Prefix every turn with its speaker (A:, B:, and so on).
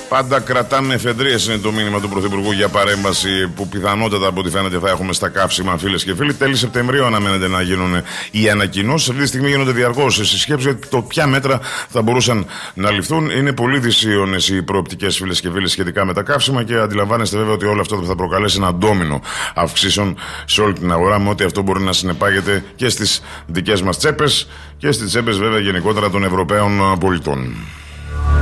A: Πάντα κρατάμε εφεδρείες, είναι το μήνυμα του Πρωθυπουργού για παρέμβαση που πιθανότατα από ό,τι φαίνεται θα έχουμε στα καύσιμα, φίλες και φίλοι. Τέλη Σεπτεμβρίου αναμένεται να γίνουν οι ανακοινώσεις. Αυτή τη στιγμή γίνονται διαρκώς συσκέψεις για το ποια μέτρα θα μπορούσαν να ληφθούν. Είναι πολύ δυσίωνες οι προοπτικές, φίλες και φίλοι, σχετικά με τα καύσιμα και αντιλαμβάνεστε βέβαια ότι όλο αυτό θα προκαλέσει ένα ντόμινο αυξήσεων σε όλη την αγορά, με ό,τι αυτό μπορεί να συνεπάγεται και στις δικές μας τσέπες και στις τσέπες βέβαια γενικότερα των Ευρωπαίων πολιτών.